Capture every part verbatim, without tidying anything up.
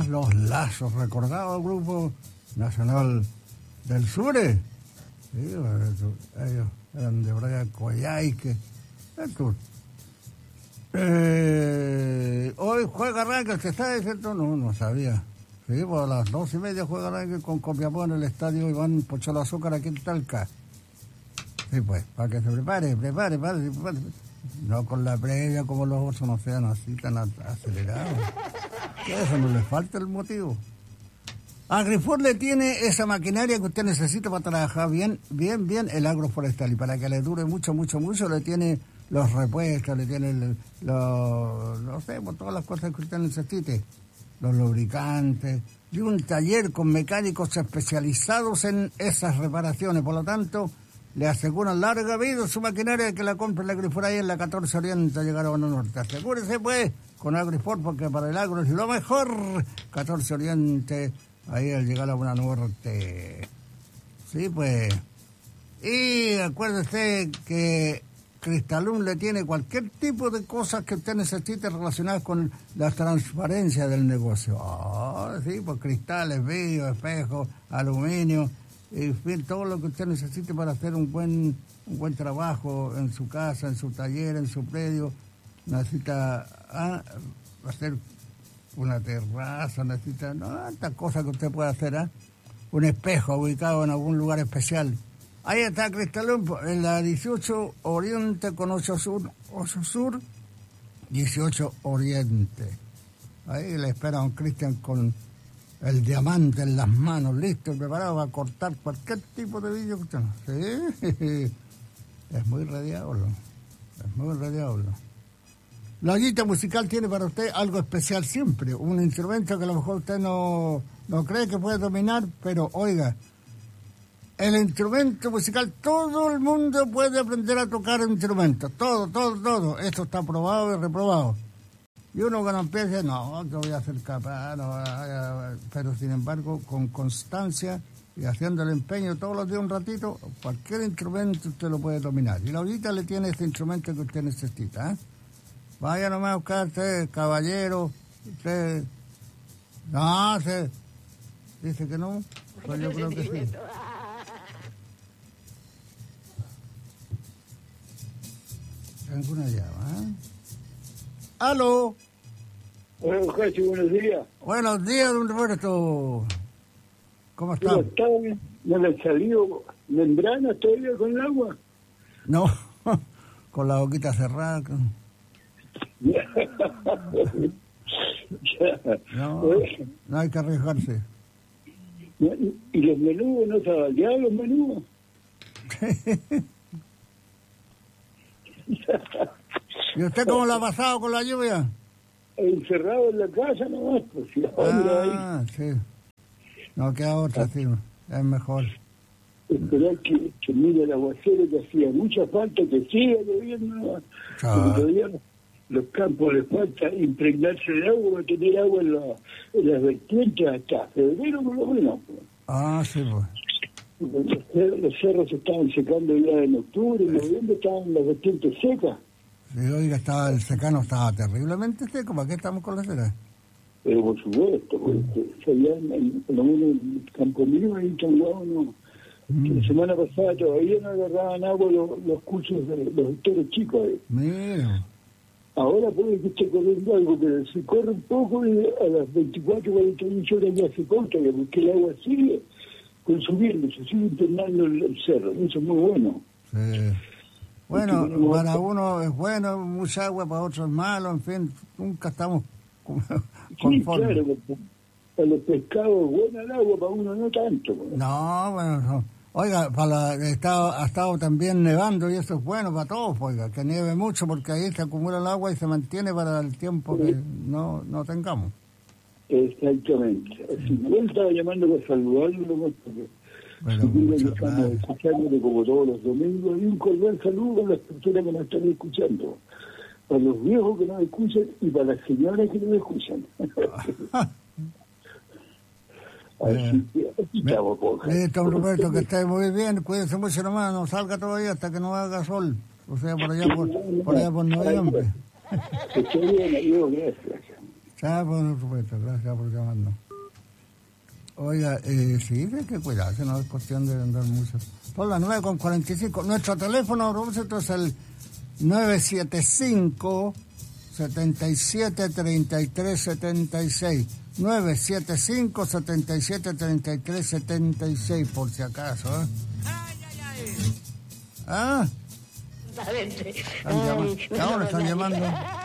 Los Lazos, ¿recordaba el Grupo Nacional del Sur? Sí, ellos eran de Braga Coyhaique. Eh, hoy juega Rangers, ¿se está diciendo? No, no sabía. Sí, pues a las dos y media juega Rangers con Copiapó en el estadio Iván Pocholo Azúcar aquí en Talca. Sí, pues, para que se prepare, prepare, prepare, prepare. No con la previa como los otros no sean así tan acelerados. A eso no le falta el motivo. Agrifor le tiene esa maquinaria que usted necesita para trabajar bien, bien, bien el agroforestal. Y para que le dure mucho, mucho, mucho, le tiene los repuestos, le tiene el, los, no sé, por todas las cosas que usted necesite. Los lubricantes. Y un taller con mecánicos especializados en esas reparaciones. Por lo tanto, le aseguran larga vida su maquinaria, que la compre el Agrifor ahí en la catorce Oriente a llegar a Bono Norte. Asegúrese pues con Agrifor, porque para el agro es lo mejor. catorce Oriente, ahí al llegar a Bono Norte. Sí, pues. Y acuérdese que Cristalum le tiene cualquier tipo de cosas que usted necesite relacionadas con la transparencia del negocio. Ah, sí, pues cristales, vidrio, espejos, aluminio. En fin, todo lo que usted necesite para hacer un buen un buen trabajo en su casa, en su taller, en su predio. Necesita ah, hacer una terraza, necesita no, tantas cosas que usted puede hacer. ¿eh? Un espejo ubicado en algún lugar especial. Ahí está Cristalón, en la dieciocho Oriente con ocho Sur, ocho Sur, dieciocho Oriente. Ahí le espera a don Cristian con el diamante en las manos, listo, preparado para cortar cualquier tipo de vídeo que usted no. Sí, es muy radiable, es muy radiable. La guita musical tiene para usted algo especial siempre, un instrumento que a lo mejor usted no, no cree que puede dominar, pero oiga, el instrumento musical, todo el mundo puede aprender a tocar instrumentos, todo, todo, todo. Esto está probado y reprobado. Y uno cuando empieza, no, que voy a ser capaz, no, pero sin embargo, con constancia y haciendo el empeño todos los días un ratito, cualquier instrumento usted lo puede dominar. Y la audita le tiene este instrumento que usted necesita, ¿eh? Vaya nomás a buscar usted, caballero, usted... No, se... dice que no, pues yo creo que sí. Tengo una llama, ¿eh? ¡Aló! Hola, Jorge, buenos días. Buenos días, don Roberto. ¿Cómo está? ¿Cómo está? ¿No le han salido membranas todavía con el agua? No, con la boquita cerrada. No, no hay que arriesgarse. ¿Y los menudos no se balearon los menudos? ¿Y usted cómo lo ha pasado con la lluvia? Encerrado en la casa nomás, pues. Si ah, sí. No queda otra, sí. Es mejor. Esperar que, que mire el aguacero, que hacía mucha falta, que siga lloviendo. Ah. Porque todavía los campos les falta impregnarse de agua, tener agua en, la, en las vertientes hasta febrero, por lo menos. Pues. Ah, sí, pues. Los cerros, los cerros se estaban secando ya en octubre, en noviembre estaban las vertientes secas. Sí, oiga, estaba, el secano estaba terriblemente seco, ¿para qué estamos con la cera? Pero por supuesto, porque se allá en, por lo menos en el Campo Mío, ahí en Changuao, no. Mm. La semana pasada todavía no agarraban agua los, los cursos de los sectores chicos. Eh. Mira. Ahora puede que esté corriendo algo, pero se corre un poco y a las veinticuatro, cuarenta y ocho horas ya se corta, porque el agua sigue consumiendo, se sigue internando el, el cerro, eso es muy bueno. Sí. Bueno, tenemos... para uno es bueno, mucha agua, para otros es malo, en fin, nunca estamos conformes. Sí, claro, para los pescados es buena el agua, para uno no tanto. ¿no? No, bueno, no. Oiga, para la, está, ha estado también nevando y eso es bueno para todos, oiga, que nieve mucho porque ahí se acumula el agua y se mantiene para el tiempo sí. que no, no tengamos. Exactamente. Así que él estaba llamando para saludarlo, porque bueno, si estamos escuchándole como todos los domingos, y un cordial saludo a las personas que nos están escuchando, para los viejos que nos escuchan y para las señoras que nos escuchan. Así que aquí estamos, listo, Roberto, que esté muy bien, cuídense mucho nomás, no salga todavía hasta que no haga sol, o sea, por allá por, por, allá por noviembre. Que esté bien, adiós, gracias. Ya, por supuesto, gracias por llamarnos. Oiga, eh, sí, hay que cuidarse, no es cuestión de andar mucho. Son las nueve con cuarenta y cinco. Nuestro teléfono, Roberto, es el nueve siete cinco, siete siete tres tres siete seis. nueve siete cinco, siete siete tres tres siete seis, por si acaso, ¿eh? Ay, ay, ay. ¿Ah? Están llamando. Ahora están llamando.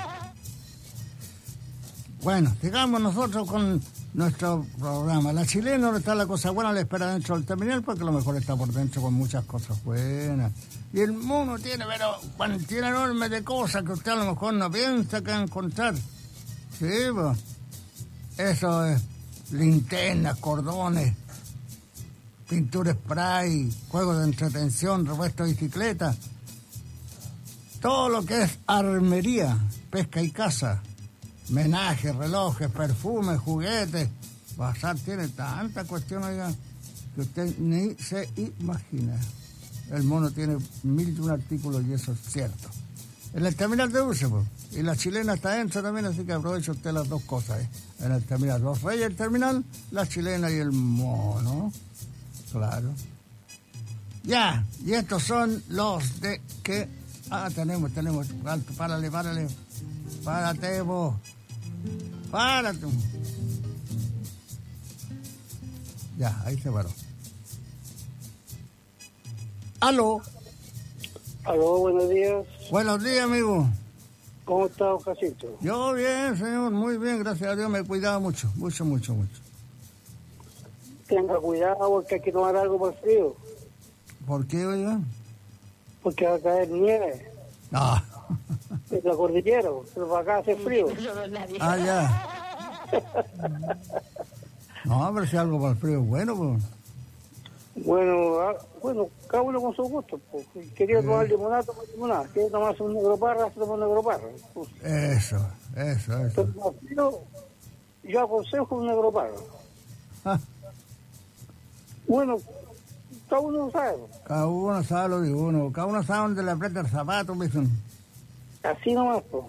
Bueno, sigamos nosotros con nuestro programa. La chilena, donde está la cosa buena, le espera dentro del terminal, porque lo mejor está por dentro con muchas cosas buenas. Y el mundo tiene, pero cantidad enorme de cosas que usted a lo mejor no piensa que va a encontrar. Sí, pues. Eso es linternas, cordones, pintura spray, juegos de entretención, repuesto de bicicleta. Todo lo que es armería, pesca y caza. Menajes, relojes, perfumes, juguetes. Bazar tiene tanta cuestión, oiga, que usted ni se imagina. El mono tiene mil y un artículos y eso es cierto. En el terminal de Dulce, pues. Y la chilena está dentro también, así que aproveche usted las dos cosas, ¿eh? En el terminal. Los reyes del terminal, la chilena y el mono. Claro. Ya, y estos son los de que... Ah, tenemos, tenemos. Alto, párale, párale. Párate, vos. Párate. Ya, ahí se paró. Aló. Aló, buenos días. Buenos días, amigo. ¿Cómo está, don Jacinto? Yo bien, señor, muy bien, gracias a Dios. Me he cuidado mucho, mucho, mucho, mucho. Tenga cuidado porque hay que tomar algo por frío. ¿Por qué, oiga? Porque va a caer nieve. No. Es la cordillera, pero para acá hace frío. Ah, ya. No, pero si algo para el frío es bueno, pues. Bueno, ah, bueno, cada uno con su gusto. Pues. Quería Sí. tomar limonada, tomar limonada. Quería tomarse un negro parra, se toma un negro parra. Pues, Eso, eso, eso. pero para frío, yo aconsejo un negro parra. Ah, Bueno, cada uno sabe. cada uno sabe lo de uno, cada uno sabe dónde le aprieta el zapato, me dicen. Así nomás, pues.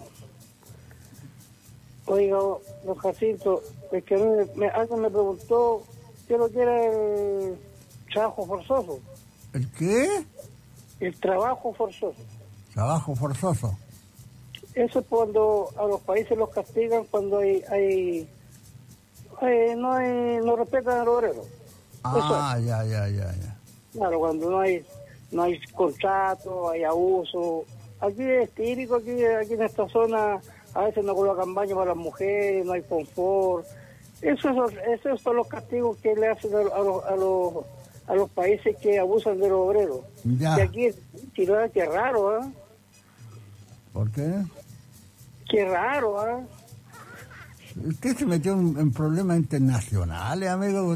Oiga, don Jacinto, es que a mí me, me- alguien me preguntó qué es lo que era el trabajo forzoso. ¿El qué? El trabajo forzoso. Trabajo forzoso. Eso es cuando a los países los castigan cuando hay, hay, hay- no hay, no respetan al obrero. Ah, ya, ya, ya, ya. Claro, cuando no hay, no hay contrato, hay abuso. Aquí es típico, aquí, aquí en esta zona a veces no colocan baño para las mujeres, no hay confort. Eso, eso, esos son los castigos que le hacen a, a los, a, los, a los países que abusan de los obreros. Ya. Y aquí es Chile, qué raro, ¿eh? ¿Por qué? Qué raro, ¿eh? Usted se metió en, en problemas internacionales, amigo.